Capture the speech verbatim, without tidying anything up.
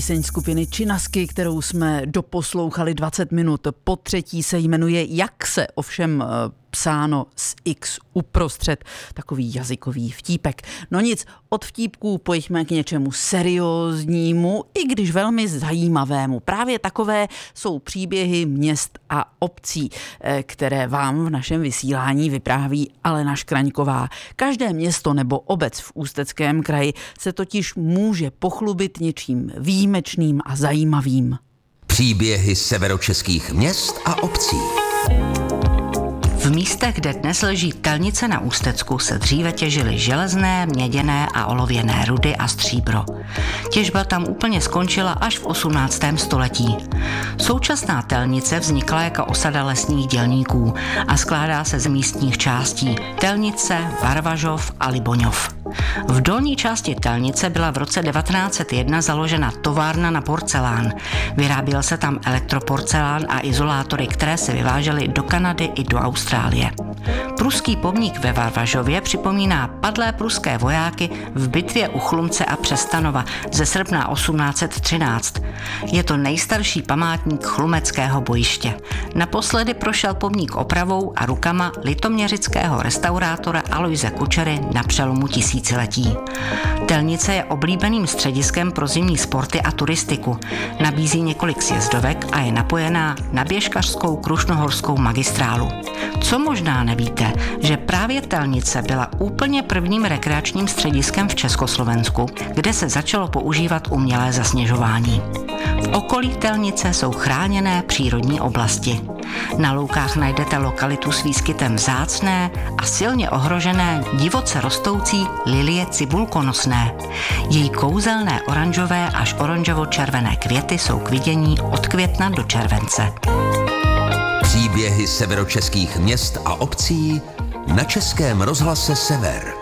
Píseň skupiny Činasky, kterou jsme doposlouchali dvacet minut po třetí, se jmenuje Jak se, ovšem psáno s X uprostřed, takový jazykový vtípek. No nic, od vtípků pojďme k něčemu serióznímu, i když velmi zajímavému. Právě takové jsou příběhy měst a obcí, které vám v našem vysílání vypráví Alena Škraňková. Každé město nebo obec v Ústeckém kraji se totiž může pochlubit něčím výjimečným a zajímavým. Příběhy severočeských měst a obcí. V místech, kde dnes leží Telnice na Ústecku, se dříve těžily železné, měděné a olověné rudy a stříbro. Těžba tam úplně skončila až v osmnáctém století. Současná Telnice vznikla jako osada lesních dělníků a skládá se z místních částí Telnice, Varvažov a Liboňov. V dolní části Telnice byla v roce devatenáct set jedna založena továrna na porcelán. Vyráběl se tam elektroporcelán a izolátory, které se vyvážely do Kanady i do Austrálie. Pruský pomník ve Varvažově připomíná padlé pruské vojáky v bitvě u Chlumce a Přestanova ze srpna osmnáct set třináct. Je to nejstarší památník chlumeckého bojiště. Naposledy prošel pomník opravou a rukama litoměřického restaurátora Aloise Kučery na přelomu tisíciletí. Telnice je oblíbeným střediskem pro zimní sporty a turistiku. Nabízí několik sjezdovek a je napojená na běžkařskou krušnohorskou magistrálu. Co možná nevíte, že právě Telnice byla úplně prvním rekreačním střediskem v Československu, kde se začalo používat umělé zasněžování. V okolí Telnice jsou chráněné přírodní oblasti. Na loukách najdete lokalitu s výskytem vzácné a silně ohrožené divoce rostoucí lilie cibulkonosné. Její kouzelné oranžové až oranžovo-červené květy jsou k vidění od května do července. Příběhy severočeských měst a obcí na Českém rozhlase Sever.